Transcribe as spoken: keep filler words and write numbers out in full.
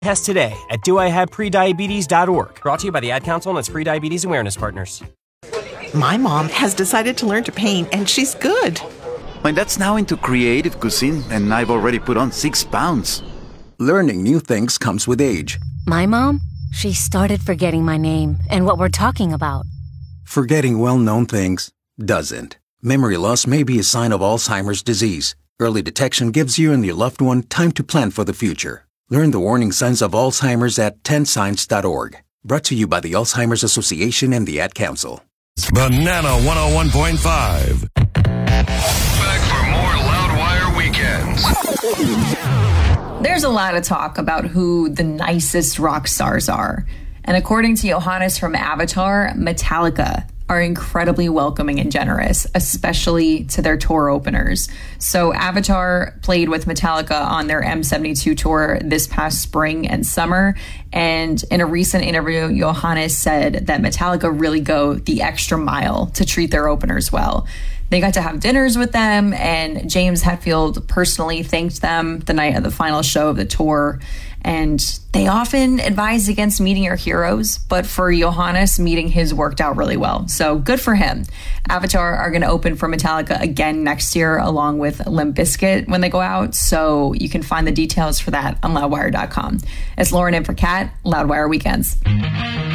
Test today at do I have prediabetes dot org. Brought to you by the Ad Council and its Prediabetes Awareness Partners. My mom has decided to learn to paint, and she's good. My dad's now into creative cuisine, and I've already put on six pounds. Learning new things comes with age. My mom? She started forgetting my name and what we're talking about. Forgetting well-known things doesn't. Memory loss may be a sign of Alzheimer's disease. Early detection gives you and your loved one time to plan for the future. Learn the warning signs of Alzheimer's at ten signs dot org. Brought to you by the Alzheimer's Association and the Ad Council. Banana one oh one point five. Back for more Loudwire Weekends. There's a lot of talk about who the nicest rock stars are. And according to Johannes from Avatar, Metallica are incredibly welcoming and generous, especially to their tour openers. So Avatar played with Metallica on their M seventy-two tour this past spring and summer. And in a recent interview, Johannes said that Metallica really go the extra mile to treat their openers well. They got to have dinners with them, and James Hetfield personally thanked them the night of the final show of the tour. And they often advise against meeting your heroes, but for Johannes, meeting his worked out really well. So good for him. Avatar are going to open for Metallica again next year, along with Limp Bizkit when they go out. So you can find the details for that on loudwire dot com. It's Lauren in for Kat, Loudwire Weekends.